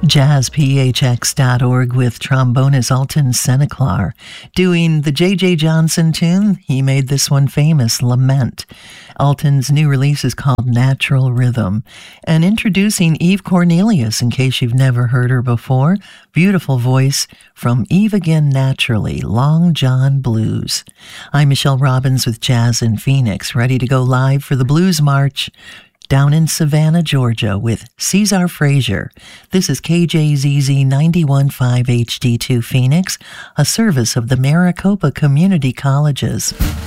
JazzPHX.org with trombonist Alton Seneclar doing the J.J. Johnson tune. He made this one famous, Lament. Alton's new release is called Natural Rhythm. And introducing Eve Cornelius, in case you've never heard her before. Beautiful voice from Eve Again Naturally, Long John Blues. I'm Michelle Robbins with Jazz in Phoenix, ready to go live for the Blues March down in Savannah, Georgia, with Cesar Frazier. This is KJZZ 91.5 HD2 Phoenix, a service of the Maricopa Community Colleges.